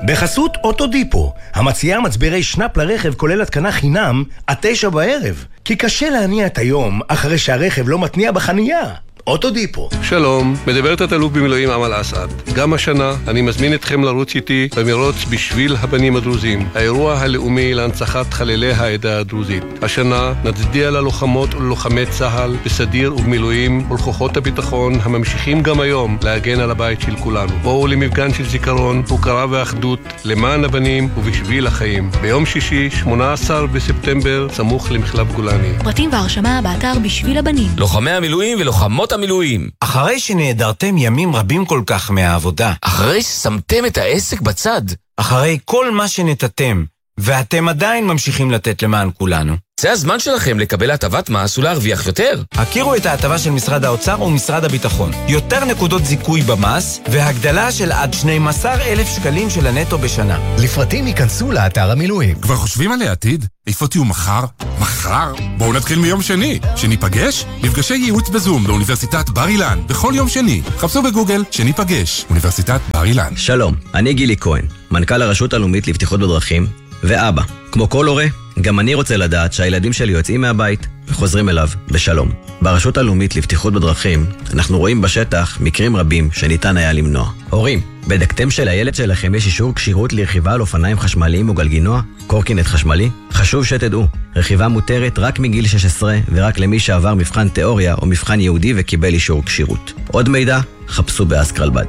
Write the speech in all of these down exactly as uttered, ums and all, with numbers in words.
בחסות אוטודיפו, המציעה מצברי שנאפ לרכב כולל התקנה חינם עד תשע בערב. כי קשה להניע את היום אחרי שהרכב לא מתניע בחנייה. אוטודיפו. שלום, מדברת התלוף במילואים אמל אסעד. גם השנה אני מזמין אתכם לרוץ איתי במרוץ בשביל הבנים הדרוזים, האירוע הלאומי להנצחת חללי העדה הדרוזית. השנה נצדיע ללוחמות וללוחמי צה"ל בסדיר ובמילואים ולכוחות הביטחון הממשיכים גם היום להגן על הבית של כולנו. בואו למפגן של זיכרון, הוקרה ואחדות למען הבנים ובשביל החיים. ביום שישי, שמונה עשר בספטמבר, סמוך למחלף גולני. פרטים והרשמה באתר בשביל הבנים. לוחמי המילואים ולוחמות המילואים. אחרי שנעדרתם ימים רבים כל כך מהעבודה, אחרי ששמתם את העסק בצד, אחרי כל מה שנתתם, ואתם עדיין ממשיכים לתת למען כולנו, זה הזמן שלכם לקבל הטבת מס ולהרוויח יותר. הכירו את ההטבה של משרד האוצר ומשרד הביטחון. יותר נקודות זיכוי במס, והגדלה של עד שנים עשר אלף שקלים של הנטו בשנה. לפרטים ייכנסו לאתר המילואים. כבר חושבים על העתיד? איפה תהיו מחר? מחר? בואו נתחיל מיום שני. שניפגש? מפגשי ייעוץ בזום באוניברסיטת בר אילן. בכל יום שני. חפשו בגוגל שניפגש. אוניברסיטת בר אילן. שלום, אני גילי כהן, מנכ"ל הרשות הלאומית לבטיחות בדרכים, ואבא. כמו כל הורה, גם אני רוצה לדעת שהילדים שלי יוצאים מהבית וחוזרים אליו בשלום. ברשות הלאומית לבטיחות בדרכים אנחנו רואים בשטח מקרים רבים שניתן היה למנוע. הורים, בדקתם שלילד שלכם יש אישור כשירות לרכיבה על אופניים חשמליים או גלגינוע, קורקינט חשמלי? חשוב שתדעו, רכיבה מותרת רק מגיל שש עשרה ורק למי שעבר מבחן תיאוריה או מבחן יהודי וקיבל אישור כשירות. עוד מידע, חפשו באסקרלבד.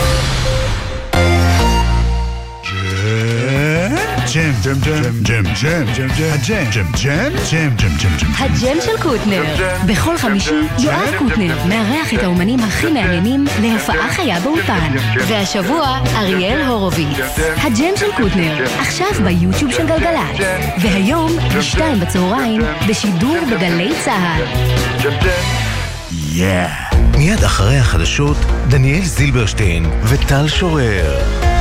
ג'ם, ג'ם, ג'ם, ג'ם, ג'ם, ג'ם, הג'ם, ג'ם, ג'ם, ג'ם, ג'ם, ג'ם, ג'ם. הג'ם של קוטנר. בכל חמישי יואב קוטנר מארח את האומנים הכי מעניינים להופעה חיה באולפן. והשבוע אריאל הורוביץ. הג'ם של קוטנר, עכשיו ביוטיוב של גלגלצ. והיום בשתיים בצהריים בשידור בגלי צהל. מיד אחרי החדשות, דניאל זילברשטיין וטל שורר.